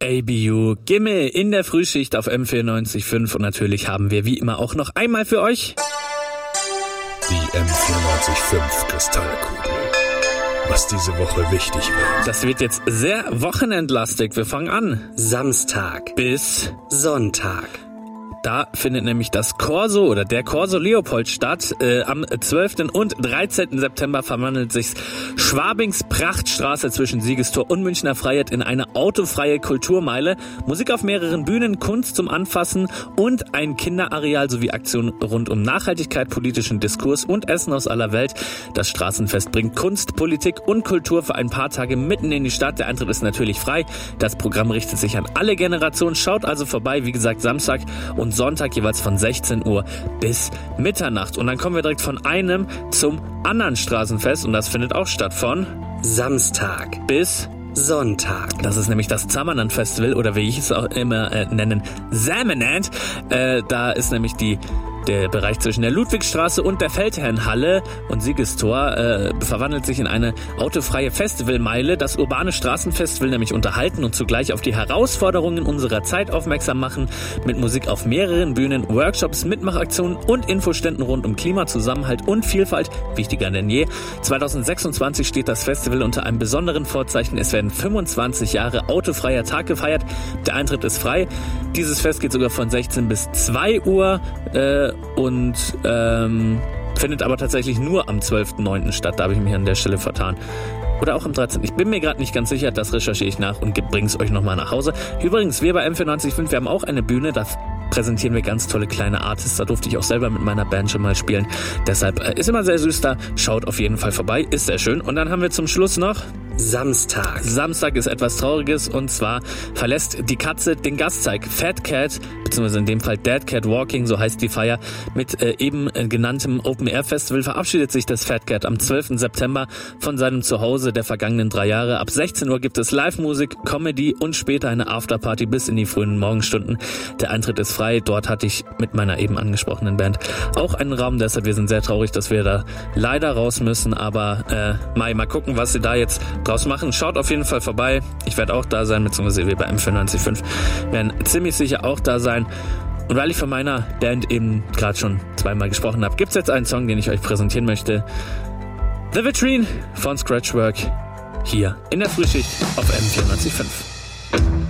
ABU, Gimme in der Frühschicht auf M94.5 und natürlich haben wir wie immer auch noch einmal für euch die M94.5 Kristallkugel. Was diese Woche wichtig wird. Das wird jetzt sehr wochenendlastig. Wir fangen an. Samstag Bis Sonntag. Da findet nämlich das Corso oder der Corso Leopold statt. Am 12. und 13. September verwandelt sich Schwabings Prachtstraße zwischen Siegestor und Münchner Freiheit in eine autofreie Kulturmeile. Musik auf mehreren Bühnen, Kunst zum Anfassen und ein Kinderareal sowie Aktionen rund um Nachhaltigkeit, politischen Diskurs und Essen aus aller Welt. Das Straßenfest bringt Kunst, Politik und Kultur für ein paar Tage mitten in die Stadt. Der Eintritt ist natürlich frei. Das Programm richtet sich an alle Generationen. Schaut also vorbei. Wie gesagt, Samstag und Sonntag jeweils von 16 Uhr bis Mitternacht. Und dann kommen wir direkt von einem zum anderen Straßenfest und das findet auch statt von Samstag bis Sonntag. Das ist nämlich das Zamanant Festival oder wie ich es auch immer nennen, Zamanant. Da ist nämlich der Bereich zwischen der Ludwigstraße und der Feldherrnhalle und Siegestor verwandelt sich in eine autofreie Festivalmeile. Das urbane Straßenfest will nämlich unterhalten und zugleich auf die Herausforderungen unserer Zeit aufmerksam machen. Mit Musik auf mehreren Bühnen, Workshops, Mitmachaktionen und Infoständen rund um Klima, Zusammenhalt und Vielfalt. Wichtiger denn je. 2026 steht das Festival unter einem besonderen Vorzeichen. Es werden 25 Jahre autofreier Tag gefeiert. Der Eintritt ist frei. Dieses Fest geht sogar von 16 bis 2 Uhr. Und findet aber tatsächlich nur am 12.09. statt. Da habe ich mich an der Stelle vertan. Oder auch am 13. Ich bin mir gerade nicht ganz sicher, das recherchiere ich nach und bringe es euch nochmal nach Hause. Übrigens, wir bei M94.5, wir haben auch eine Bühne, da präsentieren wir ganz tolle kleine Artists. Da durfte ich auch selber mit meiner Band schon mal spielen. Deshalb ist immer sehr süß da. Schaut auf jeden Fall vorbei, ist sehr schön. Und dann haben wir zum Schluss noch Samstag. Samstag ist etwas Trauriges und zwar verlässt die Katze den Gastzeig. Fat Cat, beziehungsweise in dem Fall Dead Cat Walking, so heißt die Feier, mit eben genanntem Open-Air-Festival verabschiedet sich das Fat Cat am 12. September von seinem Zuhause der vergangenen 3 Jahre. Ab 16 Uhr gibt es Live-Musik, Comedy und später eine Afterparty bis in die frühen Morgenstunden. Der Eintritt ist frei. Dort hatte ich mit meiner eben angesprochenen Band auch einen Raum. Deshalb, wir sind sehr traurig, dass wir da leider raus müssen. Aber mal gucken, was sie da jetzt draus machen. Schaut auf jeden Fall vorbei. Ich werde auch da sein, beziehungsweise wir bei M94.5 werden ziemlich sicher auch da sein. Und weil ich von meiner Band eben gerade schon 2-mal gesprochen habe, gibt es jetzt einen Song, den ich euch präsentieren möchte. The Vitrine von Scratchwork hier in der Frühschicht auf M94.5.